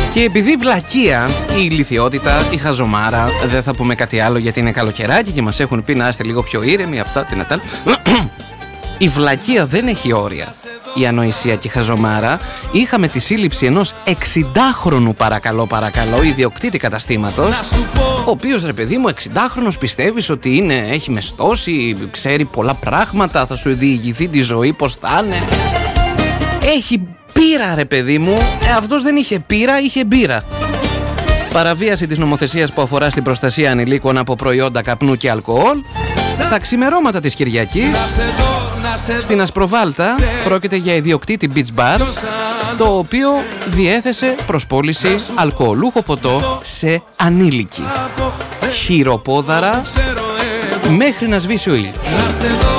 Και επειδή η βλακεία, η ηλιθιότητα, η χαζομάρα, δεν θα πούμε κάτι άλλο γιατί είναι καλοκαιράκι και μας έχουν πει να είστε λίγο πιο ήρεμοι, αυτά, τι να τα. Η βλακεία δεν έχει όρια. Η ανοησία και η χαζομάρα. Είχαμε τη σύλληψη ενός 60χρονου παρακαλώ ιδιοκτήτη καταστήματος, ο οποίος, ρε παιδί μου, 60χρονος, πιστεύεις ότι έχει μεστώσει, ξέρει πολλά πράγματα, θα σου διηγηθεί τη ζωή πως θα είναι. Έχει πείρα, ρε παιδί μου. Αυτός δεν είχε πείρα, είχε μπύρα. Παραβίαση της νομοθεσίας που αφορά στην προστασία ανηλίκων από προϊόντα καπνού και αλκοόλ. Τα ξημερώματα της Κυριακής στην Ασπροβάλτα πρόκειται για ιδιοκτήτη beach bar, το οποίο διέθεσε προς πώληση αλκοολούχο ποτό σε ανήλικη. Χειροπόδαρα μέχρι να σβήσει ο ήλιος.